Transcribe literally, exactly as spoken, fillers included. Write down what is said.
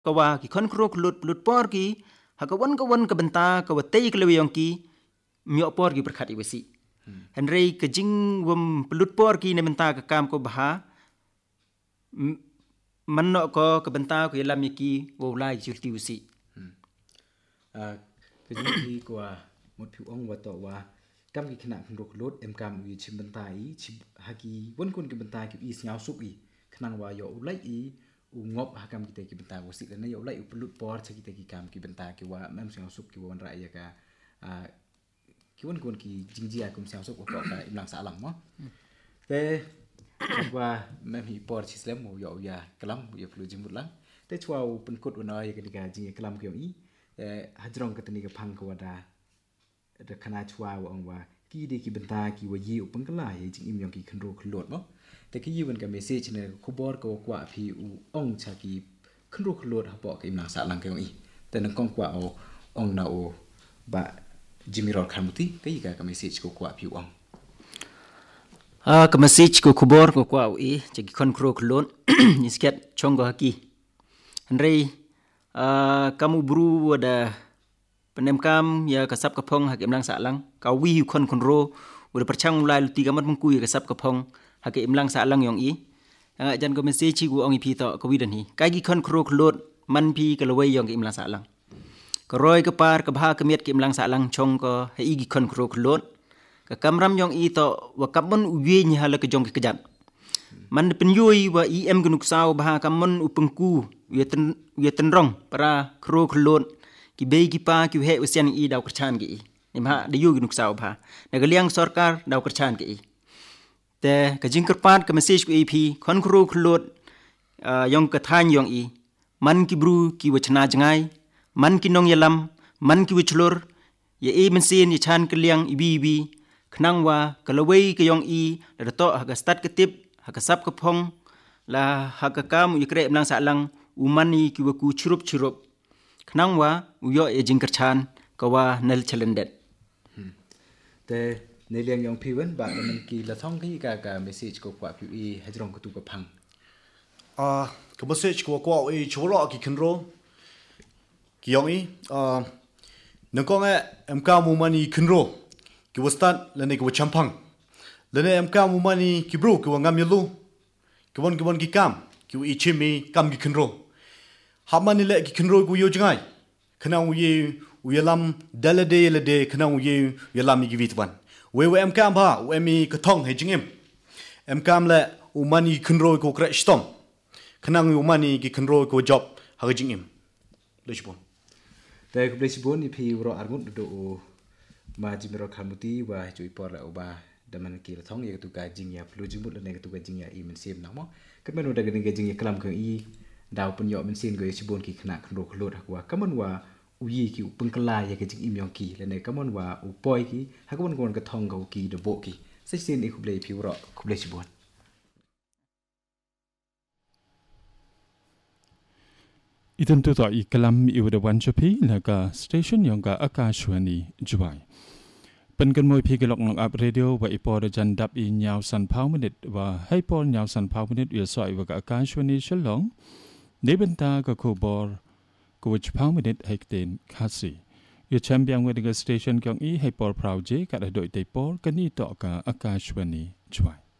ก็ว่ากี่คนครัวหลุดหลุดปอร์กี่หากวันก็วันก็บันตาก็ว่าเตยก็เลยยองกี่มีอปอร์กี่ประคัดอีวสิเห็นไรก็จิงวมหลุดปอร์กี่ในบันตาก็กามก็บ้ามันเนาะก็ก็บันตาก็ยลามีกี่วาวไลจุลติวสิอ่าก็จิงที่กว่าหมดผิวอ่องว่าต่อว่ากำกิขณะพันรกรถเอ็มกามอีชิมบันตาอีชิฮากีวันคนกิบันตากิอีสยาวสุกอีขณะว่าโยอุไลอีอุงบหากามกิเตกิบันตาวสิแล้วนะโยอุไลอุปลุดปอร์ชกิเตกิกามกิบันตากิว่าแม่มสยาวสุกกิวันไรยากาอ่ากิวันคนกิจิงจีอากุมสยาวสุกว่าต่อไปอิมลังสาลังมั้งแต่ว่าแม่มีปอร์ชิสเลมโมโยยากลัมโยฟลูจิมุดลังแต่ชัวร์เป็นกฎวันน้อยกันดีกาจิงกลัมเกี่ยวอีแต่ฮัจรองกันตัวนี้กับพังกว่าดาแต่ขณะชัวร์ว่าองว่ากี่เด็กกี่บรรดากี่ว่ายีอุปังกลายจริงอิมยองกี่คันโรคันโหลดมั้งแต่กี่ยีวันกับเมสเซจเนี่ยคูบอร์ก็กว่าพี่อูองชากีคันโรคันโหลดเขาบอกกับอิมลังสาลังกันอีแต่นั่งกองกว่าเอาองนาโอบะจิมิรอดคันมุติก็ยี่กับเมสเซจก็กว่าพี่องอ่ากับเมสเซจก็คูบอร์ก็กว่าอีจากกี่คันโรคันโหลดนิสเก็ตชงก็ฮักกี้อันไรอ่าkamu buru ada penemkam ya kasap kapong hak imlang salang kawi kon konro udah percang mulai luti gamat mengkui kasap kapong hak imlang salang yong i anga jan ko message ci gu ongi pi to kawi dan hi kai gi kon kro klot man pi kalawai yong imlang salang ko roi ka par ka bha ka miet ki imlang salang chong ko ha i gi kon kro klot ka kamram yong i to wa kabon uwi ni hala ka jong ki kejat man pen yui wa i em gunuk saw bha kamon upengku wi ten wi ten rong para kro klot ki bei ki pa ki he usian i daw kerchan ki ni ma de yu gunuk saw bha na ga liang sarkar daw kerchan ki te ka jing kerpat ka message ku ap kon kro klot yong ka than yong i man ki bru ki wachna jangai man ki nong yalam man ki wichlor ye e men sin ye chan ka liang i bi bi khnang wa ka lawai ka yong i la to ha ka stat ka tip ha ka sap ka phong la ha ka kam yu kre mlang sa lang u mani ki wa ku churup churup khnang wa u yo e jing kerchan ka wa nal chalendet แต่ในเรื่องยองพี่เว้นบามันกีละท่องที่กากาเมสเซจก็กว่าพี่อีให้ตรงกับตัวกับพังอ่าก็เมสเซจก็กว่าอีชัวร์กี่คันโรกี่ยองอีอ่านังก็เงี้ยเอ็มก้ามูมันอีคันโรกี่วัสตันแล้วนี่กี่วัชัมพังแล้วนี่เอ็มก้ามูมันอีกี่บรูกี่ว่างามยลูกี่วันกี่วันกี่กามกี่ว่าอีชิมีกามกี่คันโรหามันนี่แหละกี่คันโรกูโยจังไงขณะวิวยัลลัมเดลเดลเดขณะวิวยัลลัมมีกี่วิตวันเววเอ็มกามบ้าเวมีกระท่องให้จริงเอ็มเอ็มกามและอุมานีคันโรยกูกระชิตอมขณะอุมานีกี่คันโรยกูจ็อบหากจริงเอ็มเลยชิบุนแต่กูเลยชิบุนอีพีวรออาร์มุดดูมาจิมรอคามุตีว่าจุยปอร์ละอุบาดมันกี่ละท่องยังตุกาจริงยาพลูจิมุดและในตุกาจริงยาอีมันเสียมนักมั้งก็ไม่รู้แต่กันจริงยากลำเครื่องอีดาวปัญญามันเสียนกูชิบุนกี่ขณะคันโรคันโรหักว่าก็มันว่าอุยกี่อุปงกลายยังจริงอิมยองกี่และในก็มันว่าอุปอยกี่หากมันกวนกระทองกับกี่เดบกี่เส้นเส้นอีคุบเลยผิวเราคุบเลยชิบวนอีตันตัวต่ออีกลำอีวดวันชพีแล้วก็สเตชันยองกับอากาศวันนี้จวยเป็นกันมวยพีกลอกนองอับเรดิโอว่าอีปอร์จันดับอียาวสันพาวมินิตว่าให้ปอร์ยาวสันพาวมินิตอยู่สอยว่ากับอากาศวันนี้ฉลองในบรรดากับโคบอร์กูวิชพาวมินิตให้เต็นคาสีอยู่แชมเปี้ยนเวดิกสเตชันของอีให้ปอร์พราวเจกับโดยเตปอร์กันนี่ต่อกับอากาศวันนี้จวย